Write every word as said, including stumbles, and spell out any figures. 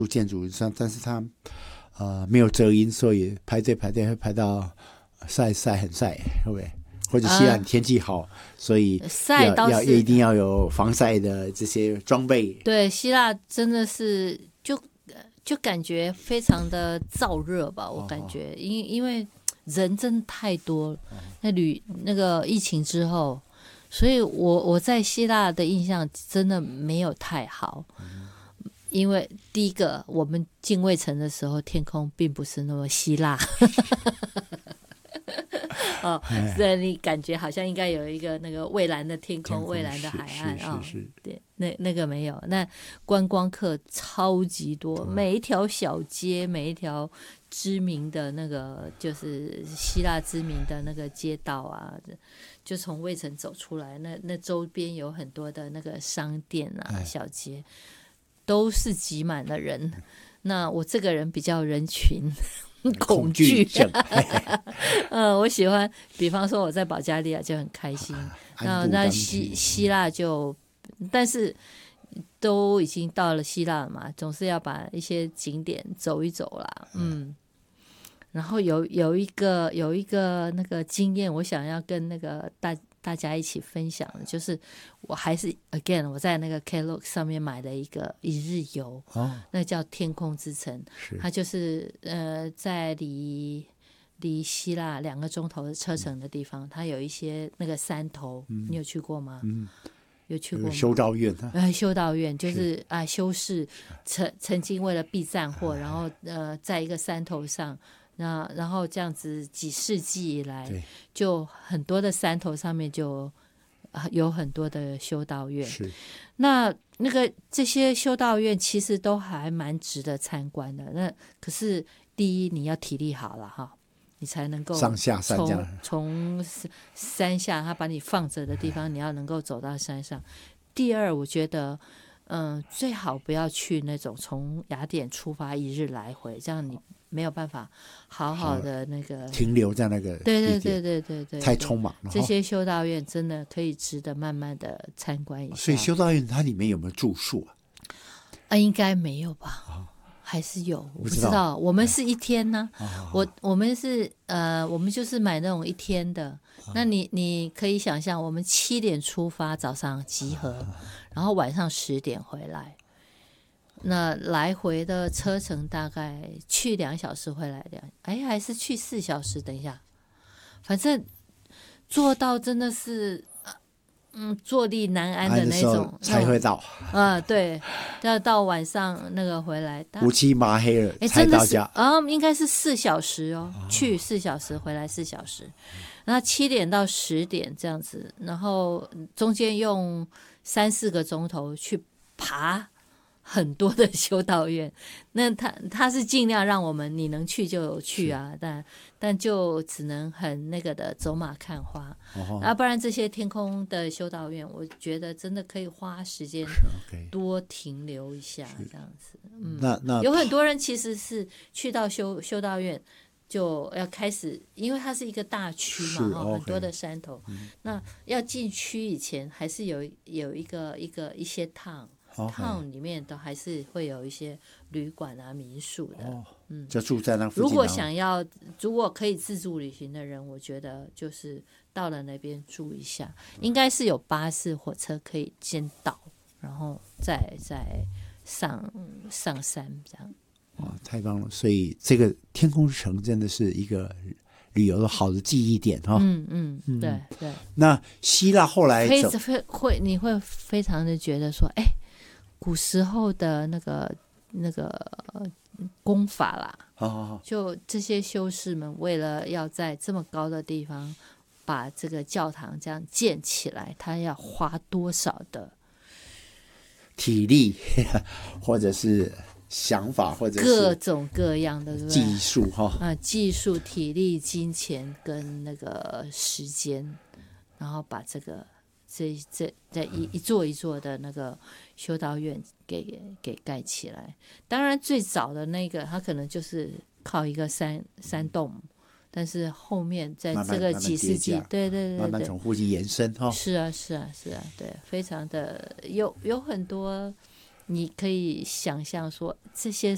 筑建筑上，但是它呃没有遮阴，所以排队排队会排到晒晒很晒，会不会？或者希腊天气好，呃、所以晒倒是要一定要有防晒的这些装备。 对，希腊真的是就就感觉非常的燥热吧，我感觉，因因为人真的太多了，那旅那个疫情之后，所以我我在希腊的印象真的没有太好。因为第一个，我们进卫城的时候，天空并不是那么希腊。哦，所以你感觉好像应该有一个那个蔚蓝的天空、蔚蓝的海岸啊、哦，对，那那个没有。那观光客超级多，每一条小街、每一条知名的那个就是希腊知名的那个街道啊，就从卫城走出来，那那周边有很多的那个商店啊、小街，都是挤满了人。那我这个人比较人群恐惧症，呃，我喜欢，比方说我在保加利亚就很开心，那那希希腊就，但是都已经到了希腊了嘛，总是要把一些景点走一走啦，嗯。然后有有一个有一个那个经验，我想要跟那个大大家一起分享的，就是我还是 again 我在那个 Klook 上面买了一个一日游，哦，那叫天空之城，它就是呃在离离希腊两个钟头的车程的地方，它有一些那个山头，嗯，你有去过吗？嗯。有去过吗？ 修道院啊， 呃，修道院就是啊，修士曾曾经为了避战祸，然后呃，在一个山头上。那然后这样子几世纪以来，就很多的山头上面就有很多的修道院。 是， 那那个这些修道院其实都还蛮值得参观的。那可是第一你要体力好了哈，你才能够上下山这样， 从山下他把你放着的地方，你要能够走到山上。第二，我觉得嗯，最好不要去那种从雅典出发一日来回，这样你没有办法好好的那个停留在那个地点， 对对对对对对， 太匆忙了。 这些修道院真的可以值得慢慢的参观一下。 所以修道院它里面有没有住宿啊？ 啊，应该没有吧？哦，还是有，我不知道。知道我们是一天呢，啊，我我们是呃，我们就是买那种一天的。啊，那你你可以想象，我们七点出发，早上集合，啊，然后晚上十点回来。那来回的车程大概去两小时，回来两，哎，还是去四小时？等一下，反正做到真的是，嗯，坐立难安的那种， 才会到。 啊，对，要到晚上那个回来， 乌漆麻黑了才到家。 啊，应该是四小时哦，哦去四小时，回来四小时。那七点到十点这样子，然后中间用三四个钟头去爬很多的修道院，那他他是尽量让我们你能去就有去啊，但但就只能很那个的走马看花，哦，啊，不然这些天空的修道院，我觉得真的可以花时间多停留一下，这样子。嗯， 那那有很多人其实是去到修修道院就要开始，因为它是一个大区嘛，哦，很多的山头，嗯，那要进区以前还是有有一个一个一些趟。town 里面都还是会有一些旅馆啊、民宿的，哦，嗯， 就住在那附近。 如果想要，如果可以自助旅行的人，我觉得就是到了那边住一下，应该是有巴士、火车可以先到，然后再再上上山这样。 哇，太棒了！所以这个天空之城真的是一个旅游的好的记忆点哈，哦。 嗯嗯，嗯对对。 那希腊后来非非会你会非常的觉得说，哎。古时候的那个那个功法啦， 好好好， 就这些修士们为了要在这么高的地方把这个教堂这样建起来，他要花多少的体力，或者是想法，或者是各种各样的技术哈啊，技术、体力、金钱跟那个时间，然后把这个。这这这一一座一座的那个修道院给给盖起来，当然最早的那个它可能就是靠一个山山洞，但是后面在这个几世纪，慢慢对对对对， 慢慢从附近延伸哈。 是啊是啊是啊，对，非常的有有很多你可以想象说这些